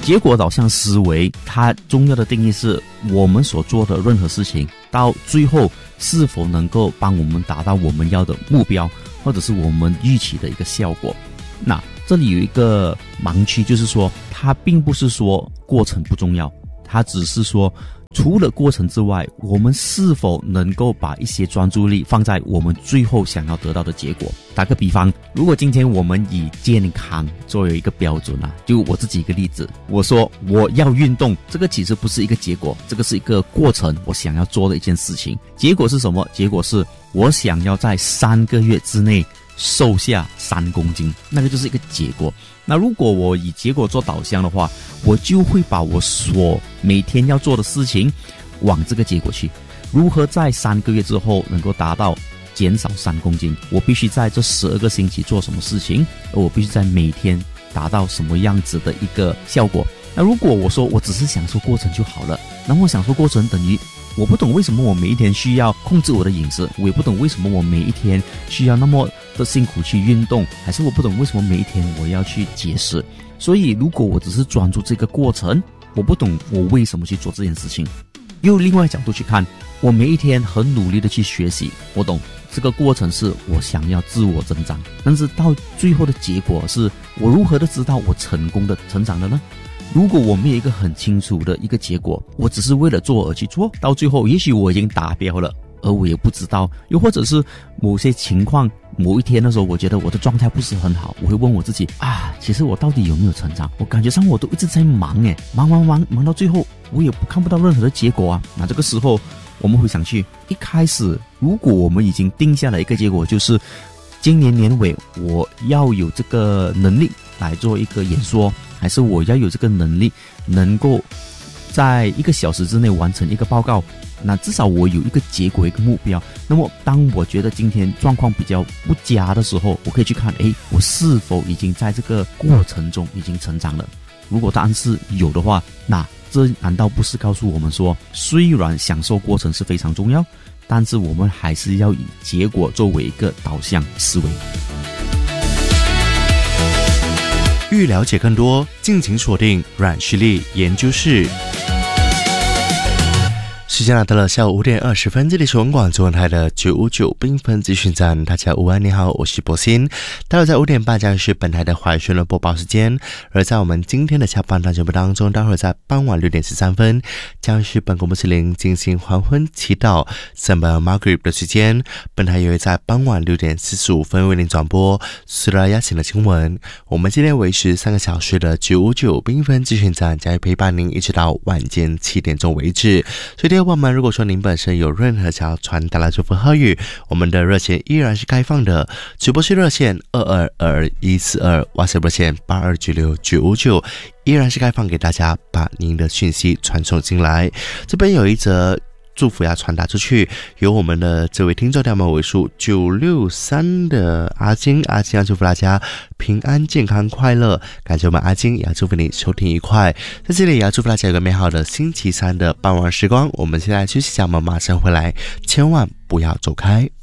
结果导向思维它重要的定义是我们所做的任何事情到最后是否能够帮我们达到我们要的目标，或者是我们预期的一个效果。那这里有一个盲区，就是说它并不是说过程不重要，它只是说除了过程之外，我们是否能够把一些专注力放在我们最后想要得到的结果。打个比方，如果今天我们以健康作为一个标准就我自己一个例子，我说我要运动，这个其实不是一个结果，这个是一个过程，我想要做的一件事情。结果是什么？结果是我想要在3个月之内瘦下3公斤，那个就是一个结果。那如果我以结果做导向的话，我就会把我所每天要做的事情往这个结果去。如何在3个月之后能够达到减少3公斤？我必须在这12个星期做什么事情？而我必须在每天达到什么样子的一个效果？那如果我说我只是享受过程就好了，那么享受过程等于我不懂为什么我每一天需要控制我的饮食，我也不懂为什么我每一天需要那么的辛苦去运动，还是我不懂为什么每一天我要去节食。所以如果我只是专注这个过程，我不懂我为什么去做这件事情。用另外角度去看，我每一天很努力的去学习，我懂这个过程是我想要自我增长，但是到最后的结果是我如何的知道我成功的成长了呢？如果我没有一个很清楚的一个结果，我只是为了做而去做，到最后也许我已经达标了，而我也不知道。又或者是某些情况，某一天的时候我觉得我的状态不是很好，我会问我自己其实我到底有没有成长？我感觉上我都一直在忙忙到最后我也看不到任何的结果那这个时候我们回想去，一开始如果我们已经定下了一个结果，就是今年年尾我要有这个能力来做一个演说，还是我要有这个能力能够在1个小时之内完成一个报告，那至少我有一个结果，一个目标。那么当我觉得今天状况比较不佳的时候，我可以去看我是否已经在这个过程中已经成长了。如果答案是有的话，那这难道不是告诉我们说，虽然享受过程是非常重要，但是我们还是要以结果作为一个导向思维。 欲了解更多，敬请锁定阮旭丽研究室。时间来到了下午5点20分，这里是文广中文台的959缤纷资讯站。大家午安，你好，我是博鑫。待会在5点半将是本台的华语新闻播报时间，而在我们今天的下半段节目当中，待会在傍晚6点13分将是本国穆斯林进行黄昏祈祷 Sembah Maghrib 的时间。本台也会在傍晚6点45分为您转播苏拉雅醒的新闻。我们今天维持3个小时的959缤纷资讯站将会陪伴您一直到晚间7点钟为止。所以朋友们，如果说您本身有任何想要传达的祝福贺语，我们的热线依然是开放的，直播室热线222142，哇塞热线829699依然是开放给大家把您的讯息传送进来。这边有一则祝福要传达出去，由我们的这位听众条码尾数963的阿金要祝福大家平安健康快乐，感谢我们阿金，也要祝福你收听愉快。在这里也要祝福大家有个美好的星期三的傍晚时光。我们现在休息一下，我们马上回来，千万不要走开。